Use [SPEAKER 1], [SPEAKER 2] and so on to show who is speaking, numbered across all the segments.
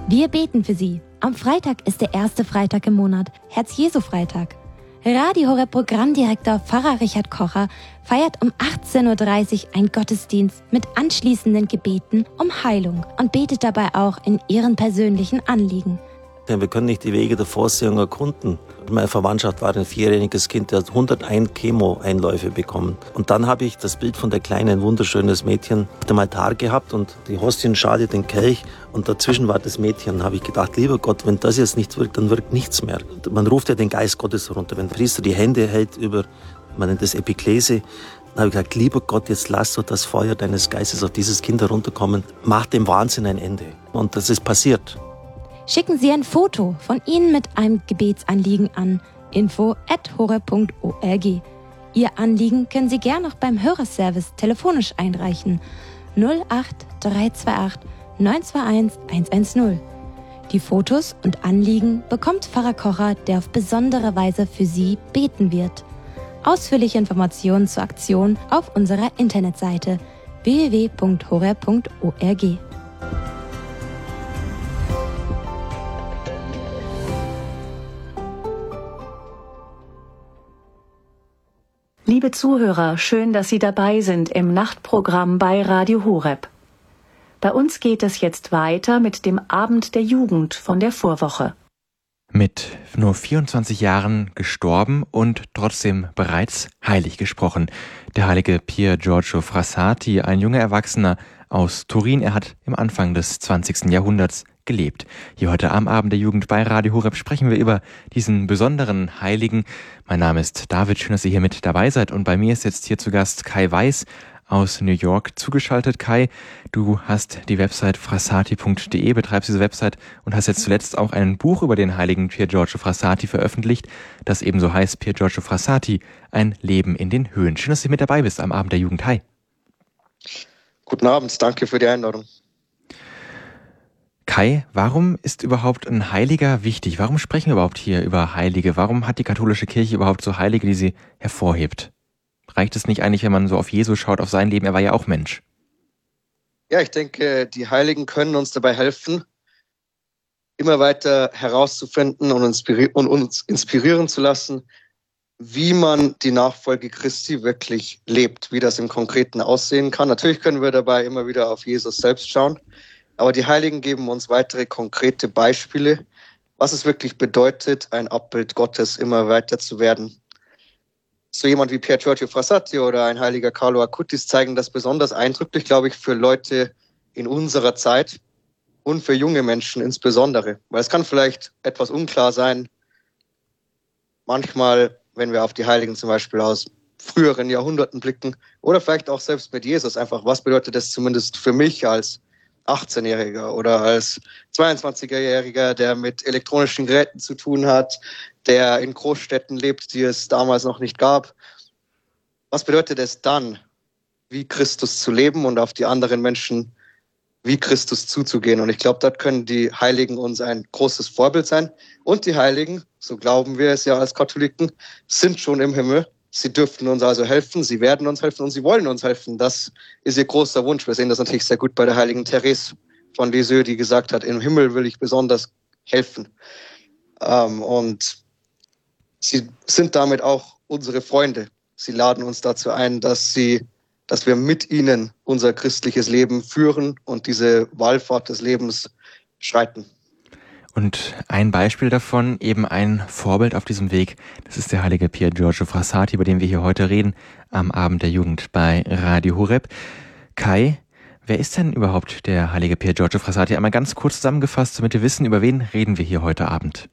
[SPEAKER 1] Wir beten für Sie. Am Freitag ist der erste Freitag im Monat, Herz-Jesu-Freitag. Radio Horeb Programmdirektor Pfarrer Richard Kocher feiert um 18.30 Uhr einen Gottesdienst mit anschließenden Gebeten um Heilung und betet dabei auch in Ihren persönlichen Anliegen.
[SPEAKER 2] Ja, wir können nicht die Wege der Vorsehung erkunden. Meine Verwandtschaft war ein 4-jähriges Kind, der hat 101 Chemo-Einläufe bekommen. Und dann habe ich das Bild von der kleinen, wunderschönes Mädchen auf dem Altar gehabt und die Hostienschale, den Kelch und dazwischen war das Mädchen. Da habe ich gedacht, lieber Gott, wenn das jetzt nichts wirkt, dann wirkt nichts mehr. Man ruft ja den Geist Gottes runter. Wenn der Priester die Hände hält über, man nennt das Epiklese, dann habe ich gesagt, lieber Gott, jetzt lass doch das Feuer deines Geistes auf dieses Kind herunterkommen. Mach dem Wahnsinn ein Ende. Und das ist passiert.
[SPEAKER 1] Schicken Sie ein Foto von Ihnen mit einem Gebetsanliegen an info@horeb.org. Ihr Anliegen können Sie gern noch beim Hörerservice telefonisch einreichen. 08328 921 110. Die Fotos und Anliegen bekommt Pfarrer Kocher, der auf besondere Weise für Sie beten wird. Ausführliche Informationen zur Aktion auf unserer Internetseite www.horeb.org.
[SPEAKER 3] Liebe Zuhörer, schön, dass Sie dabei sind im Nachtprogramm bei Radio Horeb. Bei uns geht es jetzt weiter mit dem Abend der Jugend von der Vorwoche.
[SPEAKER 4] Mit nur 24 Jahren gestorben und trotzdem bereits heilig gesprochen. Der heilige Pier Giorgio Frassati, ein junger Erwachsener aus Turin. Er hat im Anfang des 20. Jahrhunderts gelebt. Hier heute am Abend der Jugend bei Radio Horeb sprechen wir über diesen besonderen Heiligen. Mein Name ist David, schön, dass ihr hier mit dabei seid. Und bei mir ist jetzt hier zu Gast Kai Weiß aus New York zugeschaltet. Kai, du hast die Website frassati.de, betreibst diese Website und hast jetzt zuletzt auch ein Buch über den heiligen Pier Giorgio Frassati veröffentlicht, das ebenso heißt Pier Giorgio Frassati, ein Leben in den Höhen. Schön, dass du mit dabei bist am Abend der Jugend. Hi.
[SPEAKER 5] Guten Abend, danke für die Einladung.
[SPEAKER 4] Kai, warum ist überhaupt ein Heiliger wichtig? Warum sprechen wir überhaupt hier über Heilige? Warum hat die katholische Kirche überhaupt so Heilige, die sie hervorhebt? Reicht es nicht eigentlich, wenn man so auf Jesus schaut, auf sein Leben? Er war ja auch Mensch.
[SPEAKER 5] Ja, ich denke, die Heiligen können uns dabei helfen, immer weiter herauszufinden und uns inspirieren zu lassen, wie man die Nachfolge Christi wirklich lebt, wie das im Konkreten aussehen kann. Natürlich können wir dabei immer wieder auf Jesus selbst schauen, aber die Heiligen geben uns weitere konkrete Beispiele, was es wirklich bedeutet, ein Abbild Gottes immer weiter zu werden. So jemand wie Pier Giorgio Frassati oder ein heiliger Carlo Acutis zeigen das besonders eindrücklich, glaube ich, für Leute in unserer Zeit und für junge Menschen insbesondere. Weil es kann vielleicht etwas unklar sein, manchmal, wenn wir auf die Heiligen zum Beispiel aus früheren Jahrhunderten blicken oder vielleicht auch selbst mit Jesus einfach, was bedeutet das zumindest für mich als 18-Jähriger oder als 22-Jähriger, der mit elektronischen Geräten zu tun hat, der in Großstädten lebt, die es damals noch nicht gab. Was bedeutet es dann, wie Christus zu leben und auf die anderen Menschen wie Christus zuzugehen? Und ich glaube, dort können die Heiligen uns ein großes Vorbild sein. Und die Heiligen, so glauben wir es ja als Katholiken, sind schon im Himmel. Sie dürften uns also helfen, sie werden uns helfen und sie wollen uns helfen. Das ist ihr großer Wunsch. Wir sehen das natürlich sehr gut bei der heiligen Therese von Lisieux, die gesagt hat, im Himmel will ich besonders helfen. Und sie sind damit auch unsere Freunde. Sie laden uns dazu ein, dass wir mit ihnen unser christliches Leben führen und diese Wallfahrt des Lebens schreiten.
[SPEAKER 4] Und ein Beispiel davon, eben ein Vorbild auf diesem Weg, das ist der heilige Pier Giorgio Frassati, über den wir hier heute reden, am Abend der Jugend bei Radio Horeb. Kai, wer ist denn überhaupt der heilige Pier Giorgio Frassati? Einmal ganz kurz zusammengefasst, damit wir wissen, über wen reden wir hier heute Abend.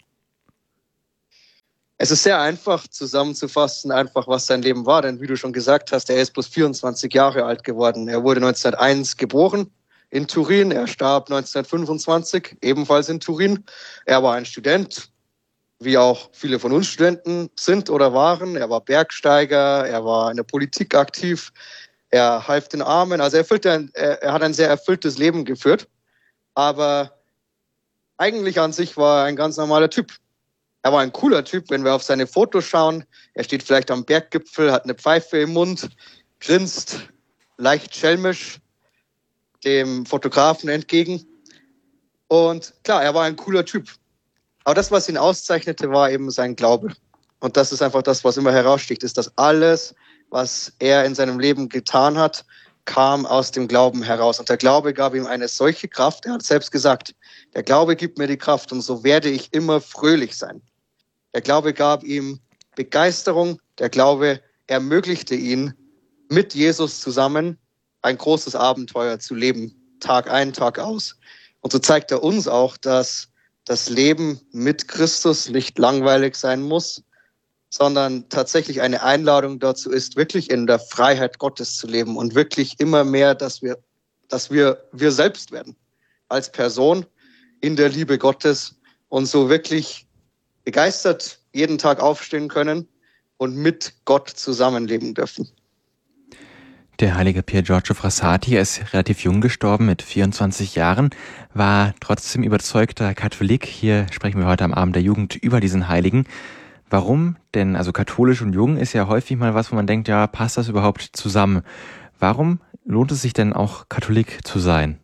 [SPEAKER 5] Es ist sehr einfach zusammenzufassen, einfach was sein Leben war, denn wie du schon gesagt hast, er ist bloß 24 Jahre alt geworden. Er wurde 1901 geboren in Turin, er starb 1925, ebenfalls in Turin. Er war ein Student, wie auch viele von uns Studenten sind oder waren. Er war Bergsteiger, er war in der Politik aktiv, er half den Armen, also er hat ein sehr erfülltes Leben geführt. Aber eigentlich an sich war er ein ganz normaler Typ. Er war ein cooler Typ, wenn wir auf seine Fotos schauen. Er steht vielleicht am Berggipfel, hat eine Pfeife im Mund, grinst leicht schelmisch dem Fotografen entgegen. Und klar, er war ein cooler Typ. Aber das, was ihn auszeichnete, war eben sein Glaube. Und das ist einfach das, was immer heraussticht, ist, dass alles, was er in seinem Leben getan hat, kam aus dem Glauben heraus. Und der Glaube gab ihm eine solche Kraft. Er hat selbst gesagt, der Glaube gibt mir die Kraft und so werde ich immer fröhlich sein. Der Glaube gab ihm Begeisterung. Der Glaube ermöglichte ihn, mit Jesus zusammen ein großes Abenteuer zu leben, Tag ein, Tag aus. Und so zeigt er uns auch, dass das Leben mit Christus nicht langweilig sein muss, sondern tatsächlich eine Einladung dazu ist, wirklich in der Freiheit Gottes zu leben und wirklich immer mehr, dass wir selbst werden als Person in der Liebe Gottes und so wirklich begeistert jeden Tag aufstehen können und mit Gott zusammenleben dürfen.
[SPEAKER 4] Der heilige Pier Giorgio Frassati, er ist relativ jung gestorben, mit 24 Jahren, war trotzdem überzeugter Katholik. Hier sprechen wir heute am Abend der Jugend über diesen Heiligen. Warum? Denn also katholisch und jung ist ja häufig mal was, wo man denkt, ja, passt das überhaupt zusammen? Warum lohnt es sich denn auch, Katholik zu sein?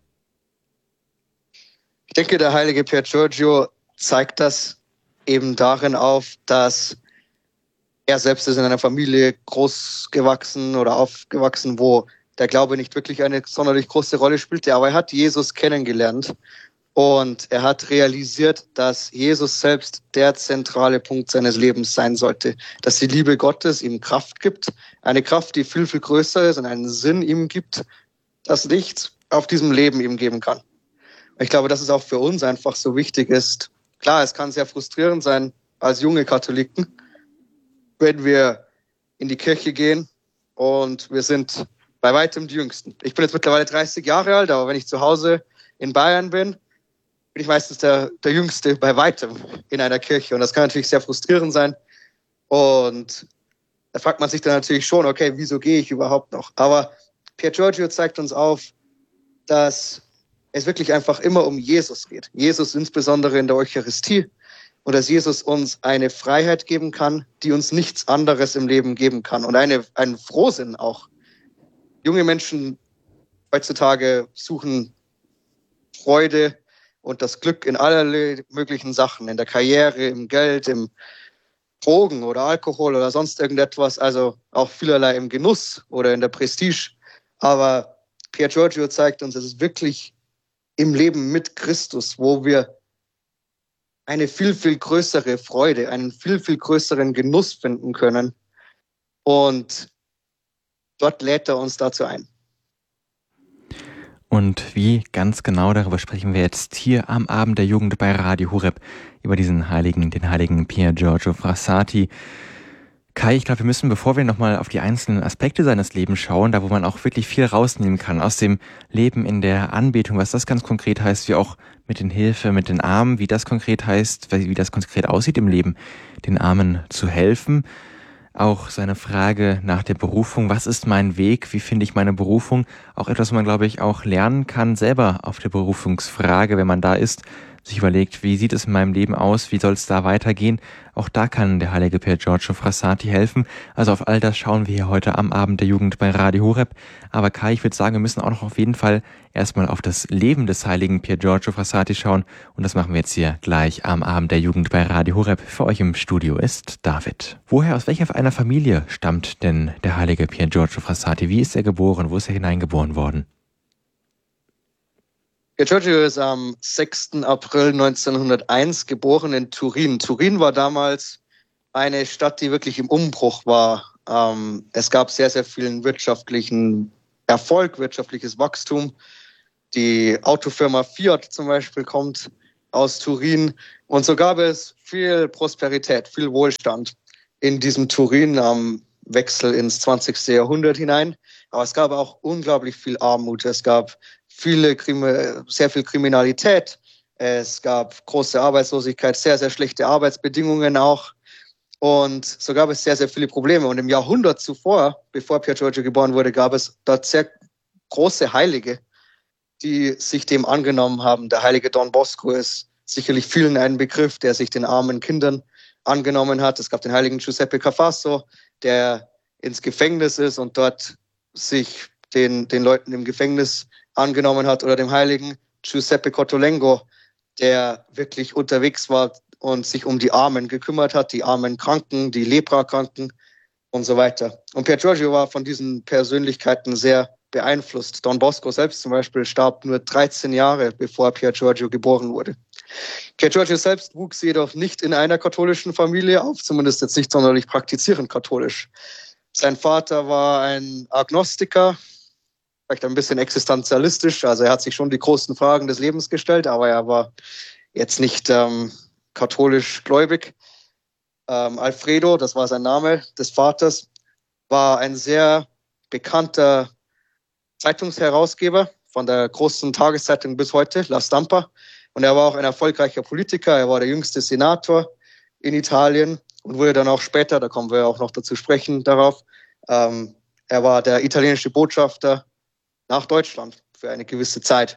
[SPEAKER 5] Ich denke, der heilige Pier Giorgio zeigt das eben darin auf, dass er selbst ist in einer Familie groß gewachsen oder aufgewachsen, wo der Glaube nicht wirklich eine sonderlich große Rolle spielte, aber er hat Jesus kennengelernt und er hat realisiert, dass Jesus selbst der zentrale Punkt seines Lebens sein sollte, dass die Liebe Gottes ihm Kraft gibt, eine Kraft, die viel, viel größer ist und einen Sinn ihm gibt, das nichts auf diesem Leben ihm geben kann. Ich glaube, dass es auch für uns einfach so wichtig ist. Klar, es kann sehr frustrierend sein als junge Katholiken, wenn wir in die Kirche gehen und wir sind bei weitem die Jüngsten. Ich bin jetzt mittlerweile 30 Jahre alt, aber wenn ich zu Hause in Bayern bin ich meistens der Jüngste bei weitem in einer Kirche. Und das kann natürlich sehr frustrierend sein. Und da fragt man sich dann natürlich schon, okay, wieso gehe ich überhaupt noch? Aber Pier Giorgio zeigt uns auf, dass es wirklich einfach immer um Jesus geht. Jesus insbesondere in der Eucharistie. Und dass Jesus uns eine Freiheit geben kann, die uns nichts anderes im Leben geben kann. Und einen Frohsinn auch. Junge Menschen heutzutage suchen Freude und das Glück in allerlei möglichen Sachen. In der Karriere, im Geld, im Drogen oder Alkohol oder sonst irgendetwas. Also auch vielerlei im Genuss oder in der Prestige. Aber Pier Giorgio zeigt uns, es ist wirklich im Leben mit Christus, wo wir eine viel, viel größere Freude, einen viel, viel größeren Genuss finden können. Und dort lädt er uns dazu ein.
[SPEAKER 4] Und wie ganz genau, darüber sprechen wir jetzt hier am Abend der Jugend bei Radio Horeb über diesen Heiligen, den heiligen Pier Giorgio Frassati. Kai, ich glaube, wir müssen, bevor wir nochmal auf die einzelnen Aspekte seines Lebens schauen, da wo man auch wirklich viel rausnehmen kann aus dem Leben in der Anbetung, was das ganz konkret heißt, wie auch mit den Hilfe, mit den Armen, wie das konkret heißt, wie das konkret aussieht im Leben, den Armen zu helfen. Auch seine Frage nach der Berufung, was ist mein Weg, wie finde ich meine Berufung, auch etwas, was man, glaube ich, auch lernen kann, selber auf der Berufungsfrage, wenn man da ist, sich überlegt, wie sieht es in meinem Leben aus, wie soll es da weitergehen. Auch da kann der heilige Pier Giorgio Frassati helfen. Also auf all das schauen wir hier heute am Abend der Jugend bei Radio Horeb. Aber Kai, ich würde sagen, wir müssen auch noch auf jeden Fall erstmal auf das Leben des heiligen Pier Giorgio Frassati schauen. Und das machen wir jetzt hier gleich am Abend der Jugend bei Radio Horeb. Für euch im Studio ist David. Aus welcher einer Familie stammt denn der heilige Pier Giorgio Frassati? Wie ist er geboren? Wo ist er hineingeboren worden?
[SPEAKER 5] Pier Giorgio ist am 6. April 1901 geboren in Turin. Turin war damals eine Stadt, die wirklich im Umbruch war. Es gab sehr, sehr vielen wirtschaftlichen Erfolg, wirtschaftliches Wachstum. Die Autofirma Fiat zum Beispiel kommt aus Turin. Und so gab es viel Prosperität, viel Wohlstand in diesem Turin am Wechsel ins 20. Jahrhundert hinein. Aber es gab auch unglaublich viel Armut. Es gab sehr viel Kriminalität. Es gab große Arbeitslosigkeit, sehr, sehr schlechte Arbeitsbedingungen auch. Und so gab es sehr, sehr viele Probleme. Und im Jahrhundert zuvor, bevor Pier Giorgio geboren wurde, gab es dort sehr große Heilige, die sich dem angenommen haben. Der heilige Don Bosco ist sicherlich vielen ein Begriff, der sich den armen Kindern angenommen hat. Es gab den heiligen Giuseppe Cafasso, der ins Gefängnis ist und dort sich den Leuten im Gefängnis angenommen hat, oder dem heiligen Giuseppe Cottolengo, der wirklich unterwegs war und sich um die Armen gekümmert hat, die armen Kranken, die Leprakranken und so weiter. Und Pier Giorgio war von diesen Persönlichkeiten sehr beeinflusst. Don Bosco selbst zum Beispiel starb nur 13 Jahre, bevor Pier Giorgio geboren wurde. Pier Giorgio selbst wuchs jedoch nicht in einer katholischen Familie auf, zumindest jetzt nicht sonderlich praktizierend katholisch. Sein Vater war ein Agnostiker, vielleicht ein bisschen existenzialistisch, also er hat sich schon die großen Fragen des Lebens gestellt, aber er war jetzt nicht katholisch gläubig. Alfredo, das war sein Name des Vaters, war ein sehr bekannter Zeitungsherausgeber von der großen Tageszeitung bis heute, La Stampa. Und er war auch ein erfolgreicher Politiker. Er war der jüngste Senator in Italien und wurde dann auch später, da kommen wir auch noch dazu sprechen darauf, er war der italienische Botschafter nach Deutschland für eine gewisse Zeit.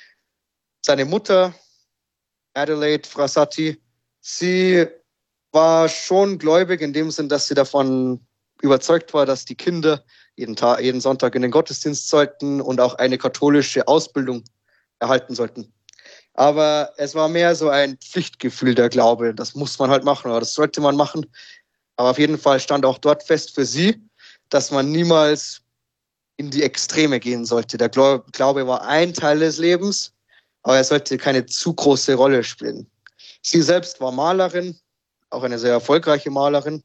[SPEAKER 5] Seine Mutter, Adelaide Frassati, sie war schon gläubig in dem Sinn, dass sie davon überzeugt war, dass die Kinder jeden Sonntag in den Gottesdienst sollten und auch eine katholische Ausbildung erhalten sollten. Aber es war mehr so ein Pflichtgefühl, der Glaube. Das muss man halt machen oder das sollte man machen. Aber auf jeden Fall stand auch dort fest für sie, dass man niemals in die Extreme gehen sollte. Der Glaube war ein Teil des Lebens, aber er sollte keine zu große Rolle spielen. Sie selbst war Malerin, auch eine sehr erfolgreiche Malerin.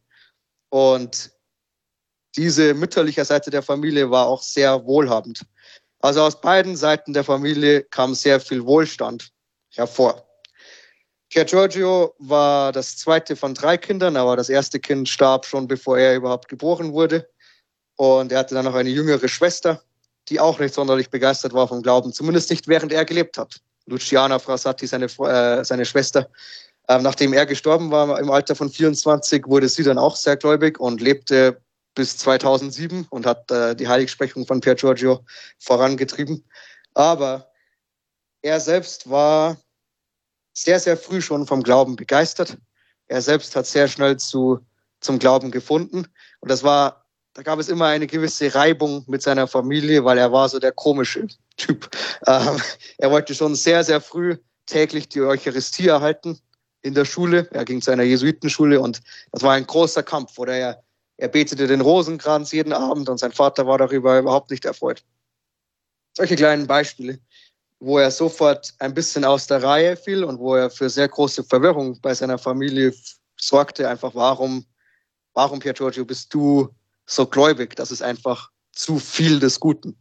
[SPEAKER 5] Und diese mütterliche Seite der Familie war auch sehr wohlhabend. Also aus beiden Seiten der Familie kam sehr viel Wohlstand hervor. Pier Giorgio war das zweite von 3 Kindern, aber das erste Kind starb schon, bevor er überhaupt geboren wurde. Und er hatte dann noch eine jüngere Schwester, die auch nicht sonderlich begeistert war vom Glauben, zumindest nicht während er gelebt hat. Luciana Frassati, seine Schwester. Nachdem er gestorben war im Alter von 24, wurde sie dann auch sehr gläubig und lebte bis 2007 und hat die Heiligsprechung von Pier Giorgio vorangetrieben. Aber er selbst war sehr, sehr früh schon vom Glauben begeistert. Er selbst hat sehr schnell zum Glauben gefunden. Und da gab es immer eine gewisse Reibung mit seiner Familie, weil er war so der komische Typ. Er wollte schon sehr, sehr früh täglich die Eucharistie erhalten in der Schule. Er ging zu einer Jesuitenschule und das war ein großer Kampf, oder er betete den Rosenkranz jeden Abend und sein Vater war darüber überhaupt nicht erfreut. Solche kleinen Beispiele, wo er sofort ein bisschen aus der Reihe fiel und wo er für sehr große Verwirrung bei seiner Familie sorgte. Einfach, warum Pier Giorgio, bist du so gläubig? Das ist einfach zu viel des Guten.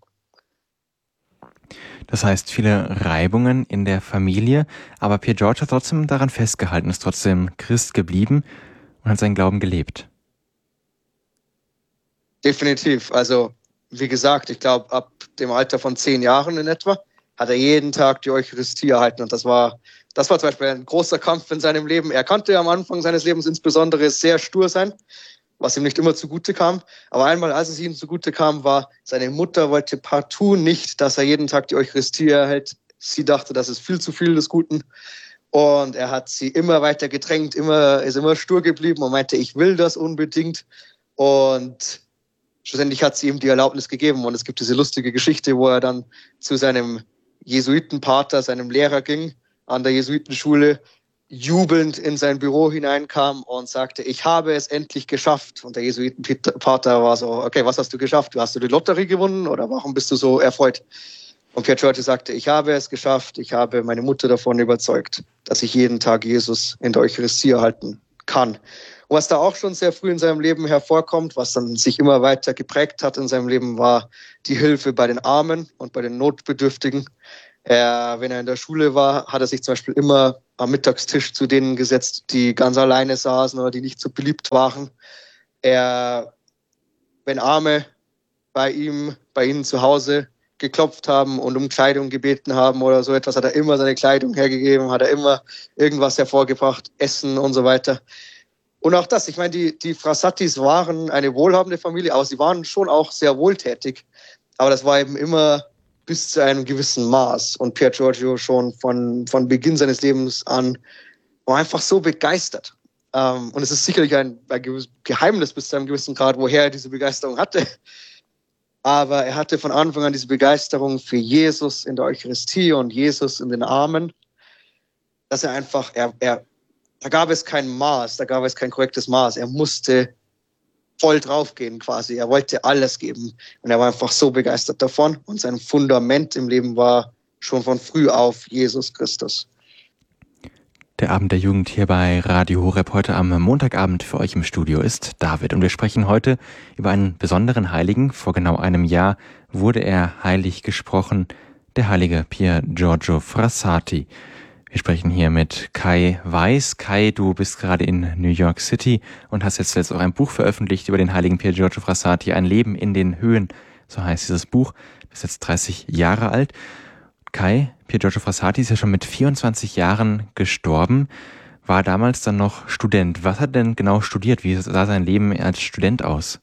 [SPEAKER 4] Das heißt, viele Reibungen in der Familie, aber Pier Giorgio hat trotzdem daran festgehalten, ist trotzdem Christ geblieben und hat seinen Glauben gelebt. Definitiv.
[SPEAKER 5] Also, wie gesagt, ich glaube, ab dem Alter von 10 Jahren in etwa hat er jeden Tag die Eucharistie erhalten. Und das war zum Beispiel ein großer Kampf in seinem Leben. Er konnte am Anfang seines Lebens insbesondere sehr stur sein, was ihm nicht immer zugute kam. Aber einmal, als es ihm zugute kam, war, seine Mutter wollte partout nicht, dass er jeden Tag die Eucharistie erhält. Sie dachte, das ist viel zu viel des Guten. Und er hat sie immer weiter gedrängt, ist immer stur geblieben und meinte, ich will das unbedingt. Und schlussendlich hat sie ihm die Erlaubnis gegeben. Und es gibt diese lustige Geschichte, wo er dann zu seinem Jesuitenpater, seinem Lehrer ging an der Jesuitenschule, jubelnd in sein Büro hineinkam und sagte, ich habe es endlich geschafft. Und der Jesuitenpater war so, okay, was hast du geschafft? Hast du die Lotterie gewonnen oder warum bist du so erfreut? Und Pier Giorgio sagte, ich habe es geschafft. Ich habe meine Mutter davon überzeugt, dass ich jeden Tag Jesus in der Eucharistie erhalten kann. Und was da auch schon sehr früh in seinem Leben hervorkommt, was dann sich immer weiter geprägt hat in seinem Leben, war die Hilfe bei den Armen und bei den Notbedürftigen. Wenn er in der Schule war, hat er sich zum Beispiel immer am Mittagstisch zu denen gesetzt, die ganz alleine saßen oder die nicht so beliebt waren. Wenn Arme bei ihnen zu Hause geklopft haben und um Kleidung gebeten haben oder so etwas, hat er immer seine Kleidung hergegeben, hat er immer irgendwas hervorgebracht, Essen und so weiter. Und auch das, ich meine, die Frassatis waren eine wohlhabende Familie, aber sie waren schon auch sehr wohltätig. Aber das war eben immer bis zu einem gewissen Maß. Und Pier Giorgio schon von Beginn seines Lebens an war einfach so begeistert. Und es ist sicherlich ein Geheimnis bis zu einem gewissen Grad, woher er diese Begeisterung hatte. Aber er hatte von Anfang an diese Begeisterung für Jesus in der Eucharistie und Jesus in den Armen. dass er einfach, da gab es kein Maß, da gab es kein korrektes Maß. Er musste voll draufgehen quasi. Er wollte alles geben. Und er war einfach so begeistert davon. Und sein Fundament im Leben war schon von früh auf Jesus Christus.
[SPEAKER 4] Der Abend der Jugend hier bei Radio Horeb heute am Montagabend für euch im Studio ist David. Und wir sprechen heute über einen besonderen Heiligen. Vor genau einem Jahr wurde er heilig gesprochen, der heilige Pier Giorgio Frassati. Wir sprechen hier mit Kai Weiß. Kai, du bist gerade in New York City und hast jetzt auch ein Buch veröffentlicht über den heiligen Pier Giorgio Frassati, Ein Leben in den Höhen, so heißt dieses Buch. Du bist jetzt 30 Jahre alt. Kai, Pier Giorgio Frassati ist ja schon mit 24 Jahren gestorben, war damals dann noch Student. Was hat er denn genau studiert? Wie sah sein Leben als Student aus?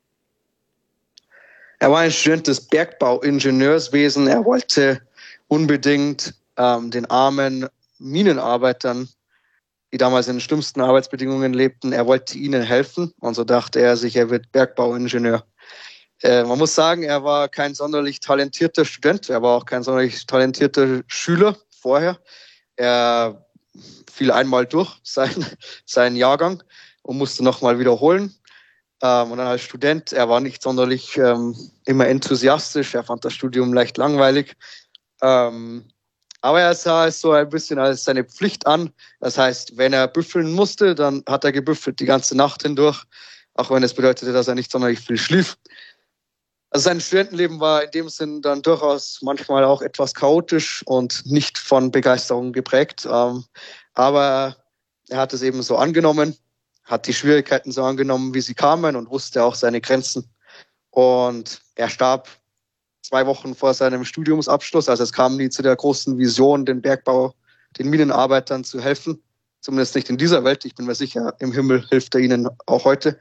[SPEAKER 5] Er war ein Student des Bergbauingenieurswesen. Er wollte unbedingt den armen Minenarbeitern, die damals in den schlimmsten Arbeitsbedingungen lebten, er wollte ihnen helfen. Und so dachte er sich, er wird Bergbauingenieur. Man muss sagen, er war kein sonderlich talentierter Student. Er war auch kein sonderlich talentierter Schüler vorher. Er fiel einmal durch seinen Jahrgang und musste nochmal wiederholen. Und dann als Student, er war nicht sonderlich immer enthusiastisch. Er fand das Studium leicht langweilig. Aber er sah es so ein bisschen als seine Pflicht an. Das heißt, wenn er büffeln musste, dann hat er gebüffelt die ganze Nacht hindurch. Auch wenn es bedeutete, dass er nicht sonderlich viel schlief. Also sein Studentenleben war in dem Sinn dann durchaus manchmal auch etwas chaotisch und nicht von Begeisterung geprägt. Aber er hat es eben so angenommen, hat die Schwierigkeiten so angenommen, wie sie kamen und wusste auch seine Grenzen. Und er starb 2 Wochen vor seinem Studiumsabschluss. Also es kam nie zu der großen Vision, den Minenarbeitern zu helfen. Zumindest nicht in dieser Welt. Ich bin mir sicher, im Himmel hilft er ihnen auch heute.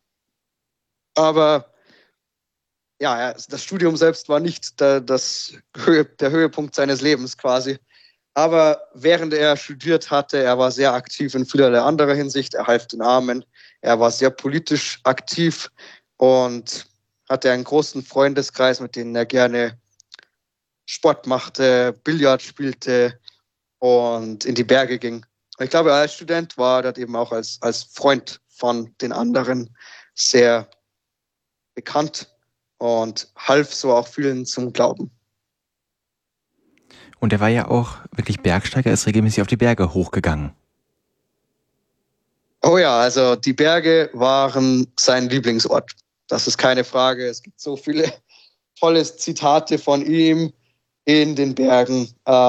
[SPEAKER 5] Aber ja, das Studium selbst war nicht der Höhepunkt seines Lebens quasi. Aber während er studiert hatte, er war sehr aktiv in vielerlei anderer Hinsicht. Er half den Armen. Er war sehr politisch aktiv und hatte einen großen Freundeskreis, mit denen er gerne Sport machte, Billard spielte und in die Berge ging. Ich glaube, als Student war er dort eben auch als Freund von den anderen sehr bekannt und half so auch vielen zum Glauben.
[SPEAKER 4] Und er war ja auch wirklich Bergsteiger, ist regelmäßig auf die Berge hochgegangen.
[SPEAKER 5] Oh ja, also die Berge waren sein Lieblingsort. Das ist keine Frage. Es gibt so viele tolle Zitate von ihm in den Bergen.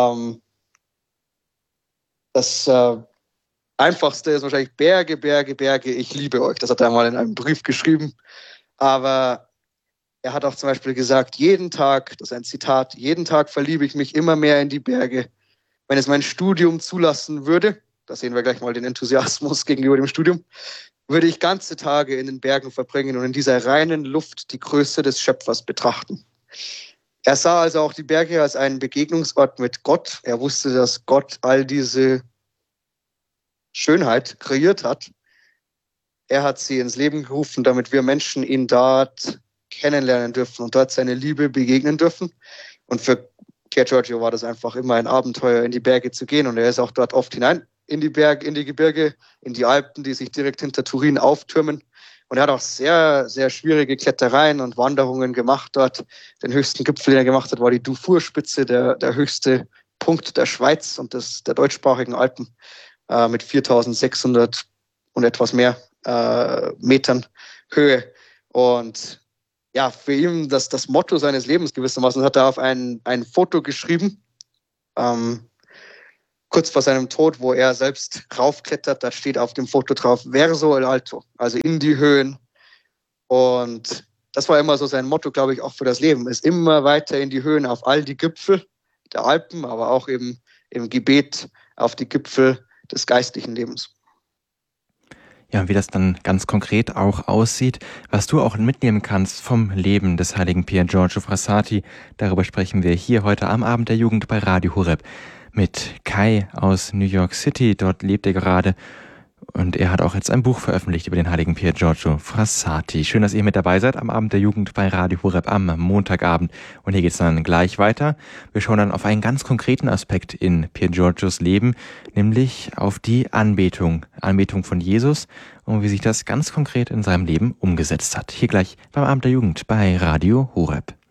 [SPEAKER 5] Das Einfachste ist wahrscheinlich Berge, Berge, Berge, ich liebe euch. Das hat er mal in einem Brief geschrieben. Aber er hat auch zum Beispiel gesagt, jeden Tag, das ist ein Zitat, jeden Tag verliebe ich mich immer mehr in die Berge. Wenn es mein Studium zulassen würde, da sehen wir gleich mal den Enthusiasmus gegenüber dem Studium, würde ich ganze Tage in den Bergen verbringen und in dieser reinen Luft die Größe des Schöpfers betrachten. Er sah also auch die Berge als einen Begegnungsort mit Gott. Er wusste, dass Gott all diese Schönheit kreiert hat. Er hat sie ins Leben gerufen, damit wir Menschen ihn dort kennenlernen dürfen und dort seine Liebe begegnen dürfen. Und für Pier Giorgio war das einfach immer ein Abenteuer, in die Berge zu gehen. Und er ist auch dort oft hinein in die Gebirge, in die Alpen, die sich direkt hinter Turin auftürmen. Und er hat auch sehr, sehr schwierige Klettereien und Wanderungen gemacht dort. Den höchsten Gipfel, den er gemacht hat, war die Dufour-Spitze, der höchste Punkt der Schweiz und der deutschsprachigen Alpen mit 4.600 und etwas mehr Metern Höhe. Und ja, für ihn das Motto seines Lebens gewissermaßen hat er auf ein Foto geschrieben, kurz vor seinem Tod, wo er selbst raufklettert. Da steht auf dem Foto drauf, Verso el Alto, also in die Höhen. Und das war immer so sein Motto, glaube ich, auch für das Leben, ist immer weiter in die Höhen, auf all die Gipfel der Alpen, aber auch eben im Gebet auf die Gipfel des geistlichen Lebens.
[SPEAKER 4] Ja, und wie das dann ganz konkret auch aussieht, was du auch mitnehmen kannst vom Leben des heiligen Pier Giorgio Frassati, darüber sprechen wir hier heute am Abend der Jugend bei Radio Horeb mit Kai aus New York City. Dort lebt er gerade Und er hat auch jetzt ein Buch veröffentlicht über den heiligen Pier Giorgio Frassati. Schön, dass ihr mit dabei seid am Abend der Jugend bei Radio Horeb am Montagabend. Und hier geht's dann gleich weiter. Wir schauen dann auf einen ganz konkreten Aspekt in Pier Giorgios Leben, nämlich auf die Anbetung von Jesus und wie sich das ganz konkret in seinem Leben umgesetzt hat. Hier gleich beim Abend der Jugend bei Radio Horeb.